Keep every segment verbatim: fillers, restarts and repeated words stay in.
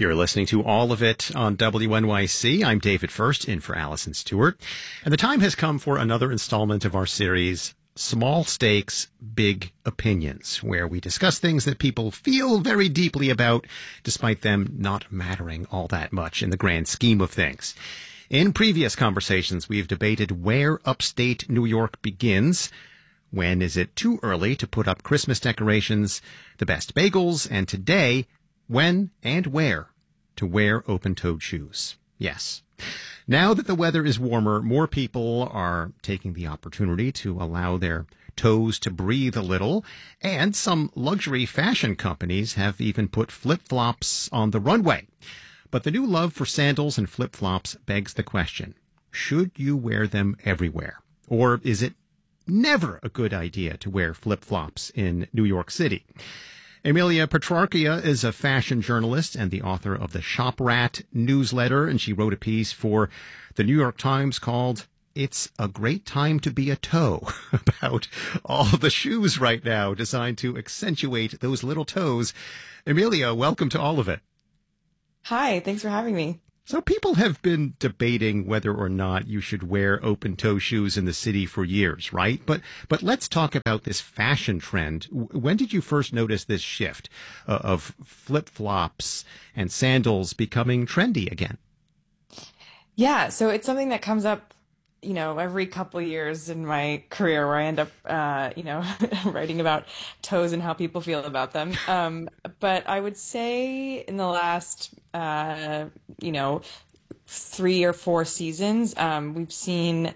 You're listening to All of It on W N Y C. I'm David First, in for Allison Stewart. And the time has come for another installment of our series, Small Stakes, Big Opinions, where we discuss things that people feel very deeply about, despite them not mattering all that much in the grand scheme of things. In previous conversations, we've debated where upstate New York begins. When is it too early to put up Christmas decorations, the best bagels, and today, when and where to wear open-toed shoes. Yes. Now that the weather is warmer, more people are taking the opportunity to allow their toes to breathe a little, and some luxury fashion companies have even put flip-flops on the runway. But the new love for sandals and flip-flops begs the question, should you wear them everywhere? Or is it never a good idea to wear flip-flops in New York City? Emilia Petrarca is a fashion journalist and the author of the Shop Rat newsletter, and she wrote a piece for the New York Times called "It's a Great Time to Be a Toe" about all the shoes right now designed to accentuate those little toes. Emilia, welcome to All of It. Hi, thanks for having me. So people have been debating whether or not you should wear open-toe shoes in the city for years, right? But but let's talk about this fashion trend. When did you first notice this shift uh, of flip-flops and sandals becoming trendy again? Yeah, so it's something that comes up, you know, every couple of years in my career where I end up, uh, you know, writing about toes and how people feel about them. Um, but I would say in the last, uh, you know, three or four seasons, um, we've seen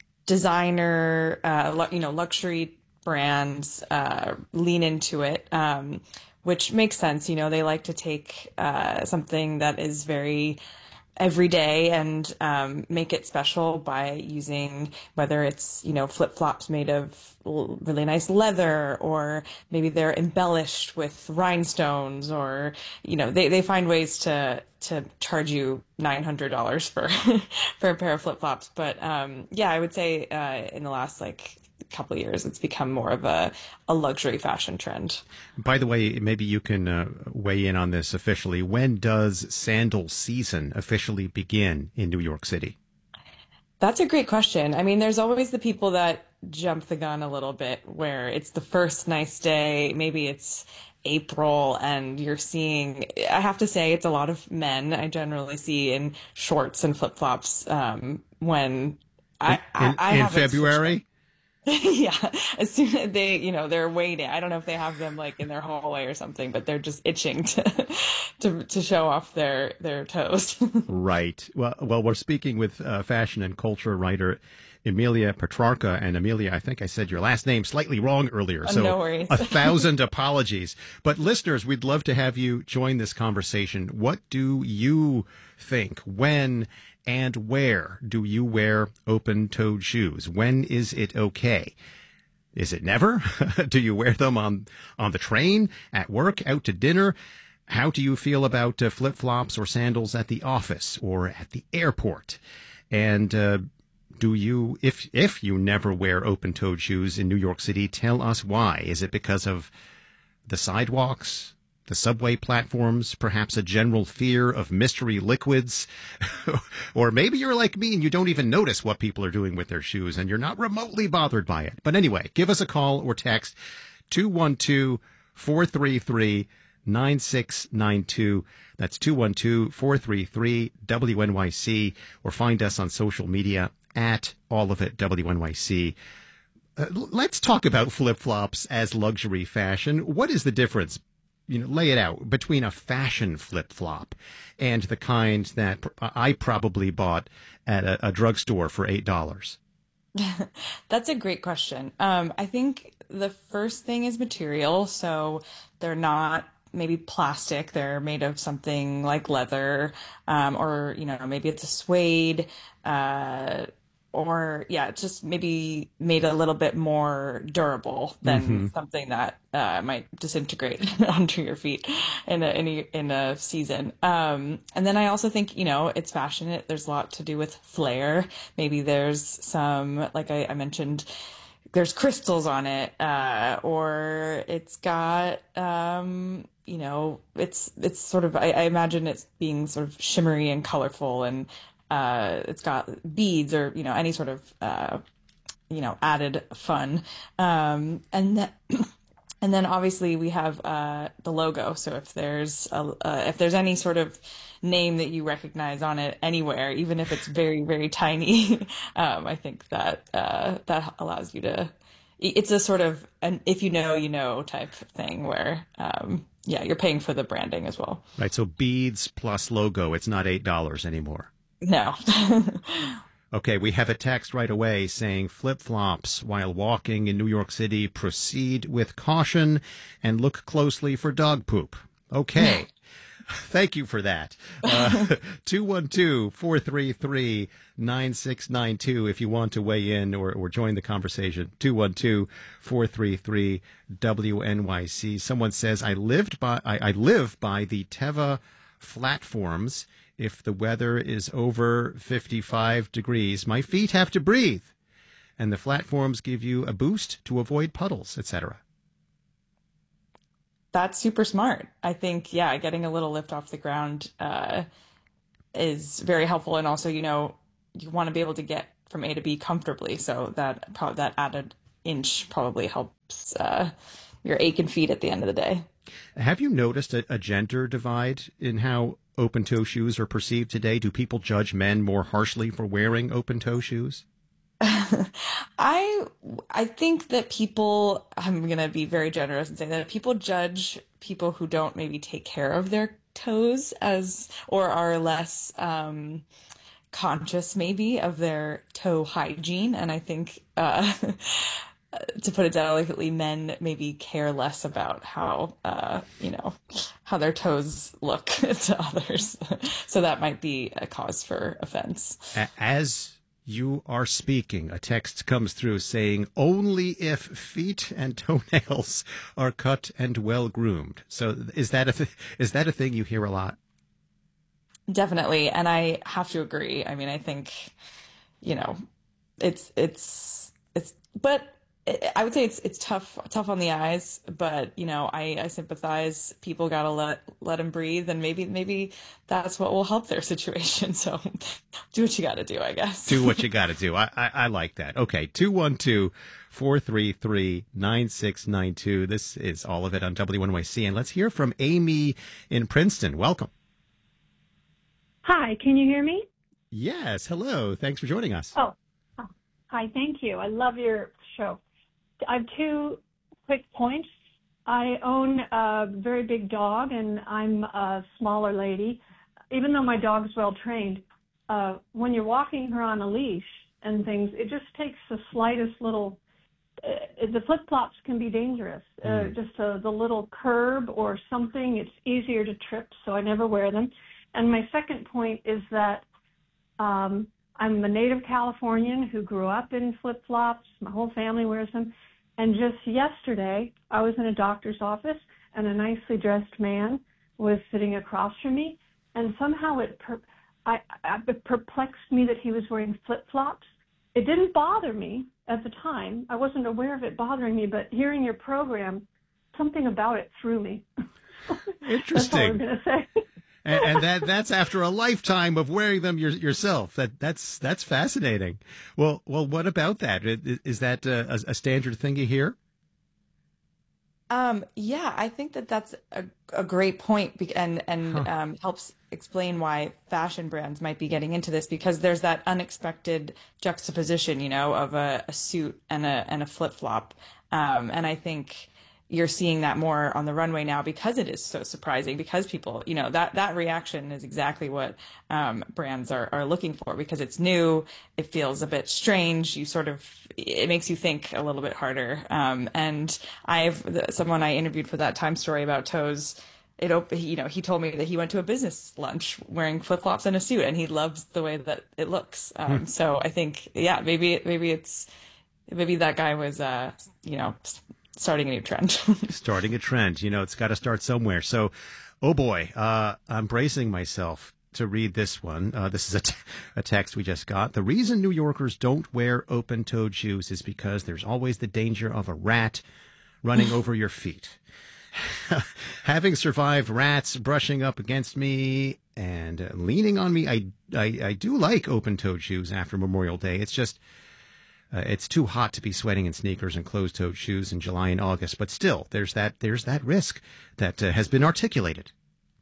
designer, uh, lu- you know, luxury brands uh, lean into it, um, which makes sense. You know, they like to take uh, something that is very every day and um, make it special by using, whether it's, you know, flip-flops made of l- really nice leather, or maybe they're embellished with rhinestones, or, you know, they, they find ways to to charge you nine hundred dollars for for a pair of flip-flops. But um, yeah, I would say uh, in the last like couple of years, it's become more of a, a luxury fashion trend. By the way, maybe you can uh, weigh in on this officially. When does sandal season officially begin in New York City? That's a great question. I mean, there's always the people that jump the gun a little bit, where it's the first nice day, maybe it's April, and you're seeing, I have to say, it's a lot of men I generally see in shorts and flip-flops um, when I, in, I, I in haven't February? Yeah, as soon as they, you know, they're waiting. I don't know if they have them like in their hallway or something, but they're just itching to to to show off their their toes. Right. Well, well, we're speaking with uh, fashion and culture writer Emilia Petrarca. And Emilia, I think I said your last name slightly wrong earlier, Oh, so no worries. a thousand apologies. But listeners, we'd love to have you join this conversation. What do you think? When and where do you wear open-toed shoes? When is it okay? Is it never? Do you wear them on, on the train, at work, out to dinner? How do you feel about uh, flip-flops or sandals at the office or at the airport? And uh, do you, if if you never wear open-toed shoes in New York City, tell us why. Is it because of the sidewalks, the subway platforms, perhaps a general fear of mystery liquids? Or maybe you're like me and you don't even notice what people are doing with their shoes and you're not remotely bothered by it. But anyway, give us a call or text two one two, four three three, nine six nine two. That's two one two, four three three, W N Y C, or find us on social media at All of It W N Y C. Uh, let's talk about flip-flops as luxury fashion. What is the difference? You know, lay it out between a fashion flip-flop and the kind that pr- I probably bought at a, a drugstore for eight dollars. That's a great question. Um, I think the first thing is material. So they're not maybe plastic. They're made of something like leather, um, or, you know, maybe it's a suede, uh, or yeah, it's just maybe made a little bit more durable than Mm-hmm. something that uh, might disintegrate onto your feet in a in a, in a season. Um, and then I also think, you know, it's fashion. There's a lot to do with flair. Maybe there's some, like I, I mentioned, there's crystals on it, uh, or it's got, um, you know, it's it's sort of I, I imagine it's being sort of shimmery and colorful, and uh, it's got beads or you know any sort of uh, you know added fun, um, and then and then obviously we have uh, the logo. So if there's a, uh, if there's any sort of name that you recognize on it anywhere, even if it's very, very tiny, um, I think that uh, that allows you to. It's a sort of an if you know, you know type thing where, um, yeah, you're paying for the branding as well. Right. So beads plus logo. It's not eight dollars anymore. No. Okay, we have a text right away saying flip-flops while walking in New York City. Proceed with caution and look closely for dog poop. Okay. Thank you for that. Uh, two one two, four three three, nine six nine two if you want to weigh in or, or join the conversation. two one two, four three three, W N Y C. Someone says, I lived by I, I live by the Teva platforms. If the weather is over fifty-five degrees, my feet have to breathe. And the platforms give you a boost to avoid puddles, et cetera. That's super smart. I think, yeah, getting a little lift off the ground uh, is very helpful. And also, you know, you want to be able to get from A to B comfortably. So that pro- that added inch probably helps uh, your aching feet at the end of the day. Have you noticed a, a gender divide in how open-toe shoes are perceived today? Do people judge men more harshly for wearing open-toe shoes? I I think that people, I'm going to be very generous and say that people judge people who don't maybe take care of their toes as, or are less um, conscious maybe of their toe hygiene. And I think, uh, to put it delicately, men maybe care less about how, uh, you know, how their toes look to others. So that might be a cause for offense. As you are speaking, a text comes through saying, only if feet and toenails are cut and well groomed. So is that a th- is that a thing you hear a lot? Definitely. And I have to agree. I mean, I think, you know, it's, it's, it's, but I would say it's it's tough tough on the eyes, but you know I, I sympathize. People gotta let let them breathe, and maybe maybe that's what will help their situation. So do what you gotta do, I guess. Do what you gotta do. I, I, I like that. Okay, two one two, four three three, nine six nine two. This is all of it on W N Y C, and let's hear from Amy in Princeton. Welcome. Hi, can you hear me? Yes. Hello. Thanks for joining us. Oh, oh. Hi. Thank you. I love your show. I have two quick points. I own a very big dog, and I'm a smaller lady. Even though my dog's well trained, uh, when you're walking her on a leash and things, it just takes the slightest little. Uh, the flip flops can be dangerous. Uh, mm. Just a, the little curb or something, it's easier to trip. So I never wear them. And my second point is that um, I'm a native Californian who grew up in flip flops. My whole family wears them. And just yesterday, I was in a doctor's office, and a nicely dressed man was sitting across from me, and somehow it, per- I, I, it perplexed me that he was wearing flip-flops. It didn't bother me at the time. I wasn't aware of it bothering me, but hearing your program, something about it threw me. Interesting. That's all I'm going to say. and, and that that's after a lifetime of wearing them your, yourself. That that's that's fascinating. Well, well, what about that? Is, is that a, a standard thing you hear? Um, yeah, I think that that's a, a great point, be- and and huh. um, helps explain why fashion brands might be getting into this, because there's that unexpected juxtaposition, you know, of a, a suit and a and a flip flop, um, and I think you're seeing that more on the runway now because it is so surprising, because people, you know, that, that reaction is exactly what um, brands are, are looking for, because it's new. It feels a bit strange. You sort of, it makes you think a little bit harder. Um, and I've, someone I interviewed for that Time story about toes, it, you know, he told me that he went to a business lunch wearing flip flops and a suit, and he loves the way that it looks. Um, hmm. So I think, yeah, maybe, maybe it's, maybe that guy was, uh, you know, starting a new trend. Starting a trend. You know, it's got to start somewhere. So, oh boy, uh, I'm bracing myself. to read this one. Uh, this is a, t- a text we just got. The reason New Yorkers don't wear open-toed shoes is because there's always the danger of a rat running over your feet. Having survived rats brushing up against me and uh, leaning on me, I, I, I do like open-toed shoes after Memorial Day. It's just, uh, it's too hot to be sweating in sneakers and closed-toed shoes in July and August. But still, there's that, there's that risk that uh, has been articulated.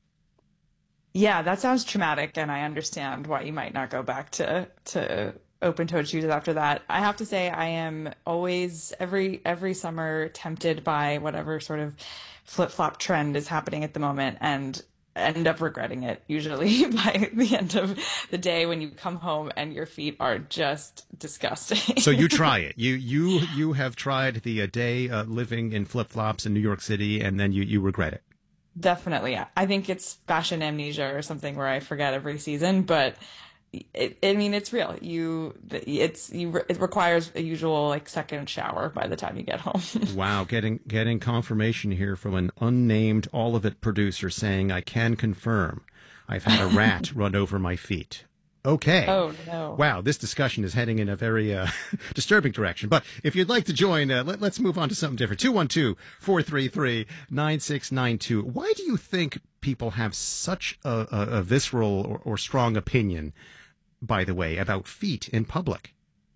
Yeah, that sounds traumatic, and I understand why you might not go back to to open-toed shoes after that. I have to say, I am always every every summer tempted by whatever sort of flip-flop trend is happening at the moment, and end up regretting it usually by the end of the day when you come home and your feet are just disgusting. So you try it. You you you have tried the uh, day uh, living in flip-flops in New York City, and then you you regret it. Definitely. I think it's fashion amnesia or something where I forget every season, but it, I mean, it's real. You, it's, you, it requires a usual like second shower by the time you get home. Wow. Getting, getting confirmation here from an unnamed All of It producer saying, I can confirm I've had a rat run over my feet. Okay. Oh, no. Wow, this discussion is heading in a very uh, disturbing direction. But if you'd like to join, uh, let, let's move on to something different. two one two, four three three, nine six nine two. Why do you think people have such a, a, a visceral or, or strong opinion, by the way, about feet in public?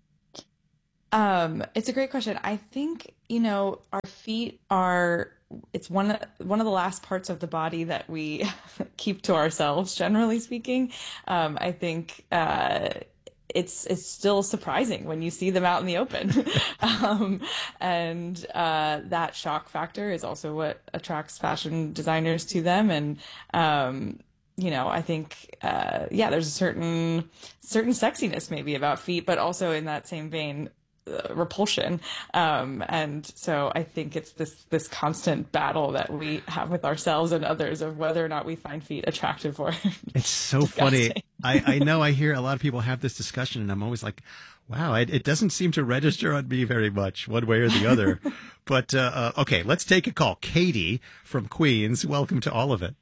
Um, it's a great question. I think, you know, our feet are, it's one of, one of the last parts of the body that we keep to ourselves, generally speaking. Um, I think, uh, it's, it's still surprising when you see them out in the open. um, and, uh, that shock factor is also what attracts fashion designers to them. And, um, you know, I think, uh, yeah, there's a certain, certain sexiness maybe about feet, but also in that same vein, Uh, repulsion. Um, and so I think it's this, this constant battle that we have with ourselves and others of whether or not we find feet attractive or it's so funny. I, I know I hear a lot of people have this discussion and I'm always like, wow, it, it doesn't seem to register on me very much one way or the other. But, uh, uh, okay, let's take a call. Katie from Queens. Welcome to All of It.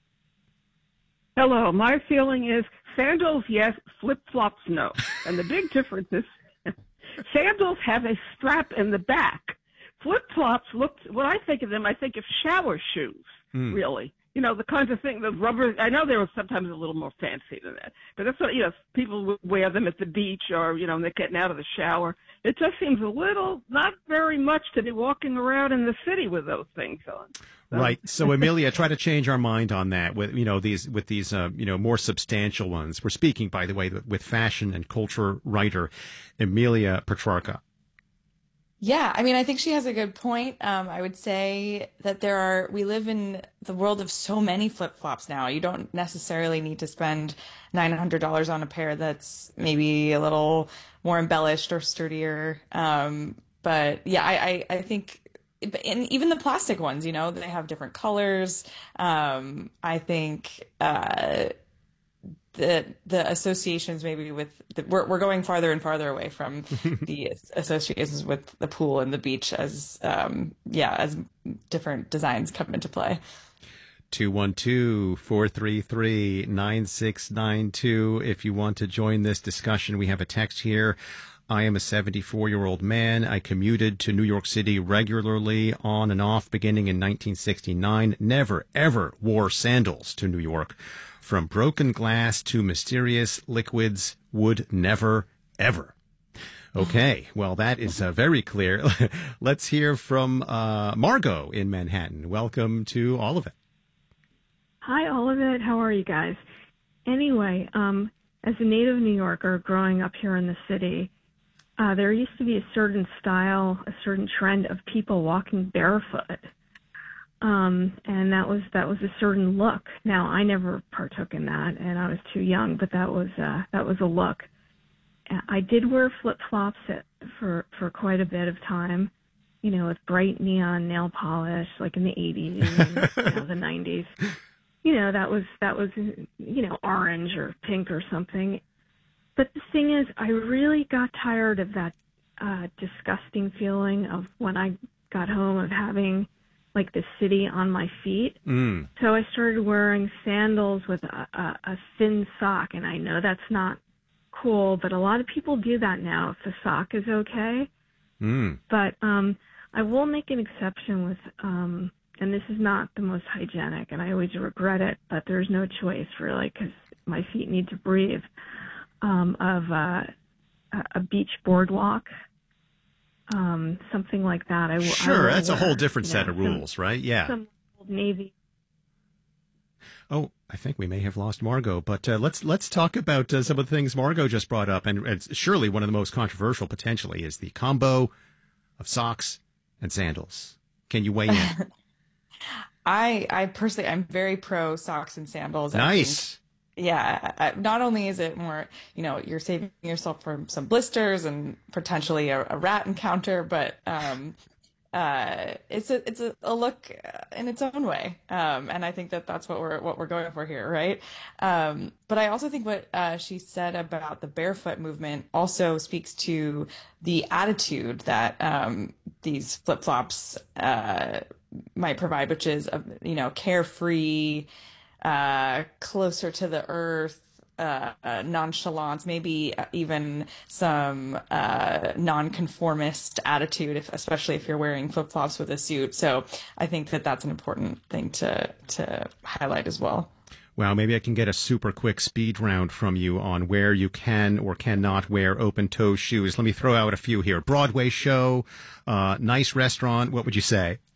Hello. My feeling is sandals, yes, flip-flops, no. And the big difference is sandals have a strap in the back. Flip-flops look, when I think of them, I think of shower shoes, mm. really. You know, the kinds of thing, the rubber, I know they were sometimes a little more fancy than that. But that's what, you know, people wear them at the beach or, you know, when they're getting out of the shower. It just seems a little, not very much to be walking around in the city with those things on. So. Right. So, Amelia, try to change our mind on that with, you know, these, with these, uh, you know, more substantial ones. We're speaking, by the way, with fashion and culture writer Emilia Petrarca. Yeah, I mean, I think she has a good point. Um, I would say that there are, we live in the world of so many flip-flops now. You don't necessarily need to spend nine hundred dollars on a pair that's maybe a little more embellished or sturdier. Um, but yeah, I, I, I think, and even the plastic ones, you know, they have different colors. Um, I think, uh, the the associations maybe with the, we're we're going farther and farther away from the associations with the pool and the beach as um yeah as different designs come into play. two one two, four three three, nine six nine two. If you want to join this discussion, we have a text here. I am a seventy-four-year-old man. I commuted to New York City regularly on and off beginning in nineteen sixty-nine. Never, ever wore sandals to New York. From broken glass to mysterious liquids, would never, ever. Okay, well, that is uh, very clear. Let's hear from uh, Margot in Manhattan. Welcome to All of It. Hi, All of It. How are you guys? Anyway, um, as a native New Yorker growing up here in the city, uh, there used to be a certain style, a certain trend of people walking barefoot. Um, and that was, that was a certain look. Now, I never partook in that and I was too young, but that was, uh, that was a look. I did wear flip-flops at, for, for quite a bit of time, you know, with bright neon nail polish, like in the eighties and you know, the nineties. You know, that was, that was, you know, orange or pink or something. But the thing is, I really got tired of that, uh, disgusting feeling of when I got home of having like the city on my feet. Mm. So I started wearing sandals with a, a, a thin sock, and I know that's not cool, but a lot of people do that now if the sock is okay. Mm. But um, I will make an exception with, um, and this is not the most hygienic, and I always regret it, but there's no choice really because my feet need to breathe, um, of uh, a a beach boardwalk. Um, something like that. I will, Sure, I will that's a wear, whole different you set know, of rules, some, right? Yeah. Some old Navy. Oh, I think we may have lost Margot, but uh, let's let's talk about uh, some of the things Margot just brought up, and it's surely one of the most controversial potentially is the combo of socks and sandals. Can you weigh in? I I personally I'm very pro socks and sandals. Nice. Yeah, I- not only is it more, you know, you're saving yourself from some blisters and potentially a, a rat encounter, but um, uh, it's a it's a, a look in its own way, um, and I think that that's what we're what we're going for here, right? Um, but I also think what uh, she said about the barefoot movement also speaks to the attitude that um, these flip flops uh, might provide, which is, uh, you know, carefree. Uh, closer to the earth, uh, uh, nonchalance, maybe even some uh, nonconformist attitude, if, especially if you're wearing flip-flops with a suit. So I think that that's an important thing to to highlight as well. Well, maybe I can get a super quick speed round from you on where you can or cannot wear open-toe shoes. Let me throw out a few here. Broadway show, uh, nice restaurant. What would you say?